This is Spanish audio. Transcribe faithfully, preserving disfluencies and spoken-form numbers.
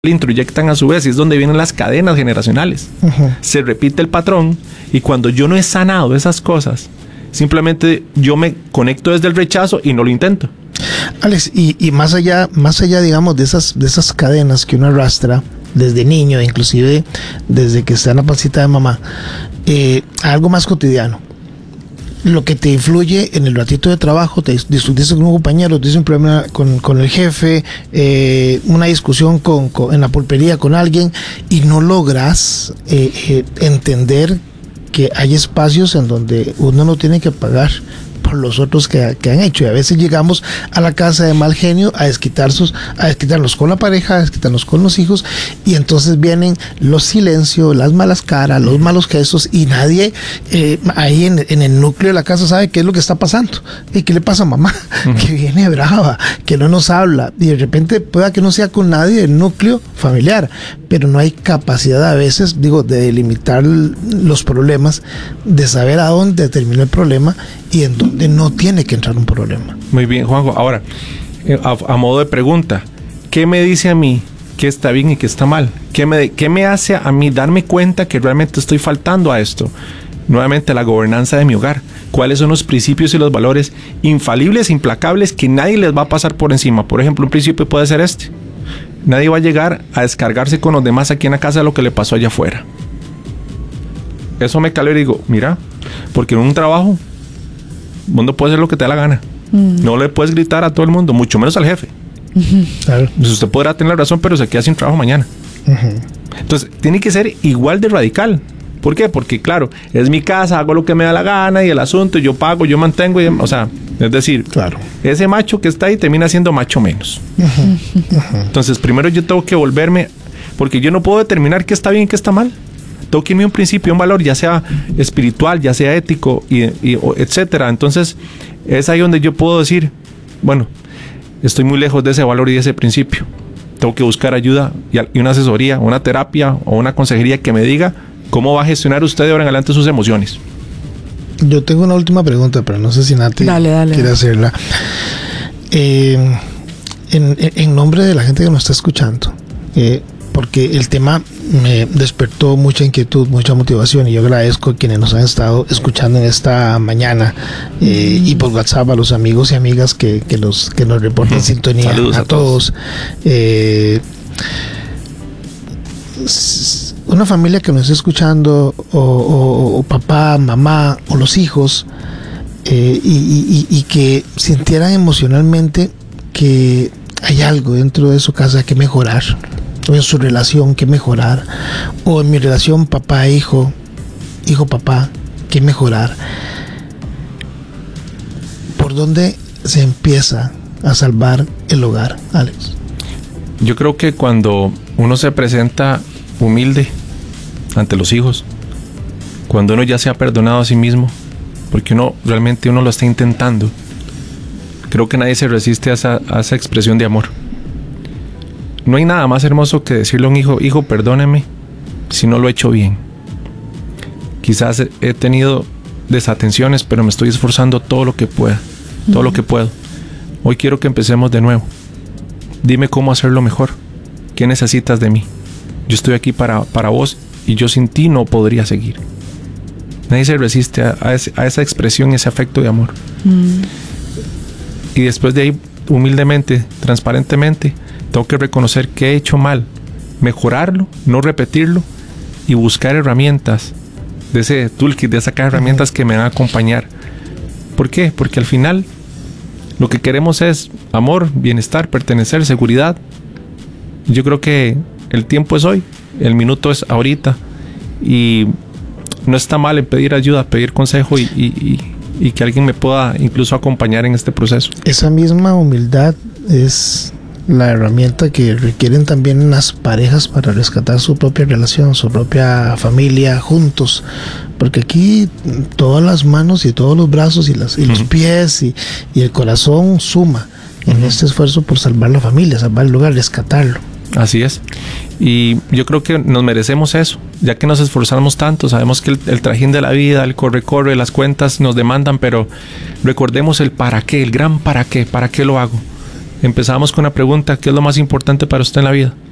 le introyectan a su vez, y es donde vienen las cadenas generacionales. Uh-huh. Se repite el patrón, y cuando yo no he sanado esas cosas, simplemente yo me conecto desde el rechazo y no lo intento. Alex, y, y más allá, más allá, digamos, de esas, de esas cadenas que uno arrastra desde niño, inclusive desde que está en la pancita de mamá, eh, algo más cotidiano. Lo que te influye en el ratito de trabajo, te discutiste con un compañero, tienes un problema con, con el jefe, eh, una discusión con, con, en la pulpería con alguien, y no logras eh, eh, entender que hay espacios en donde uno no tiene que pagar por los otros que, que han hecho, y a veces llegamos a la casa de mal genio a desquitarnos, a desquitarnos con la pareja, a desquitarnos con los hijos, y entonces vienen los silencios, las malas caras, los malos gestos, y nadie eh, ahí en, en el núcleo de la casa sabe qué es lo que está pasando. ¿Y qué le pasa a mamá? Uh-huh. Que viene brava, que no nos habla, y de repente pueda que no sea con nadie del núcleo familiar, pero no hay capacidad a veces, digo, de delimitar los problemas, de saber a dónde termina el problema y en dónde no tiene que entrar un problema. Muy bien, Juanjo. Ahora, a, a modo de pregunta, ¿qué me dice a mí qué está bien y qué está mal? ¿Qué me, qué me hace a mí darme cuenta que realmente estoy faltando a esto? Nuevamente, la gobernanza de mi hogar. ¿Cuáles son los principios y los valores infalibles, implacables, que nadie les va a pasar por encima? Por ejemplo, un principio puede ser este: nadie va a llegar a descargarse con los demás aquí en la casa de lo que le pasó allá afuera. Eso me caló y digo, mira, porque en un trabajo vos no puedes hacer lo que te da la gana. Mm. No le puedes gritar a todo el mundo, mucho menos al jefe. Uh-huh. Claro. Entonces usted podrá tener razón, pero se queda sin trabajo mañana. Uh-huh. Entonces tiene que ser igual de radical. ¿Por qué? Porque claro, es mi casa, hago lo que me da la gana, y el asunto, yo pago, yo mantengo, y, o sea, es decir, claro, ese macho que está ahí termina siendo macho menos. Uh-huh. Uh-huh. Entonces primero yo tengo que volverme, porque yo no puedo determinar qué está bien y qué está mal. Tengo que irme a un principio, un valor, ya sea espiritual, ya sea ético, y, y, etcétera. Entonces, es ahí donde yo puedo decir, bueno, estoy muy lejos de ese valor y de ese principio. Tengo que buscar ayuda y, y una asesoría, una terapia o una consejería que me diga cómo va a gestionar usted de ahora en adelante sus emociones. Yo tengo una última pregunta, pero no sé si Nati dale, dale, quiere dale. hacerla. Eh, en, en nombre de la gente que nos está escuchando, eh, porque el tema me despertó mucha inquietud, mucha motivación, y yo agradezco a quienes nos han estado escuchando en esta mañana, eh, mm. y por WhatsApp a los amigos y amigas que, que, los, que nos reportan mm. sintonía. Saludos a, a todos, todos. Eh, una familia que nos está escuchando, o, o, o papá, mamá o los hijos, eh, y, y, y que sintieran emocionalmente que hay algo dentro de su casa que mejorar, o en su relación que mejorar, o en mi relación papá-hijo, hijo-papá que mejorar. ¿Por dónde se empieza a salvar el hogar, Alex? Yo creo que cuando uno se presenta humilde ante los hijos, cuando uno ya se ha perdonado a sí mismo, porque uno realmente uno lo está intentando, creo que nadie se resiste a esa, a esa expresión de amor. No hay nada más hermoso que decirle a un hijo, hijo, perdóneme si no lo he hecho bien. Quizás he tenido desatenciones, pero me estoy esforzando todo lo que pueda, todo uh-huh. lo que puedo. Hoy quiero que empecemos de nuevo. Dime cómo hacerlo mejor. ¿Qué necesitas de mí? Yo estoy aquí para, para vos, y yo sin ti no podría seguir. Nadie se resiste a, a, ese, a esa expresión, ese afecto de amor. Uh-huh. Y después de ahí, humildemente, transparentemente, tengo que reconocer que he hecho mal, mejorarlo, no repetirlo, y buscar herramientas de ese toolkit, de sacar herramientas que me van a acompañar. ¿Por qué? Porque al final lo que queremos es amor, bienestar, pertenecer, seguridad. Yo creo que el tiempo es hoy, el minuto es ahorita, y no está mal en pedir ayuda, pedir consejo, y, y, y, y que alguien me pueda incluso acompañar en este proceso. Esa misma humildad es la herramienta que requieren también las parejas para rescatar su propia relación, su propia familia juntos, porque aquí todas las manos y todos los brazos y, las, y los uh-huh. pies y, y el corazón suma uh-huh. en este esfuerzo por salvar la familia, salvar el lugar, rescatarlo. Así es, y yo creo que nos merecemos eso, ya que nos esforzamos tanto. Sabemos que el, el trajín de la vida, el corre-corre, las cuentas nos demandan, pero recordemos el para qué, el gran para qué, para qué lo hago. Empezamos con una pregunta: ¿qué es lo más importante para usted en la vida?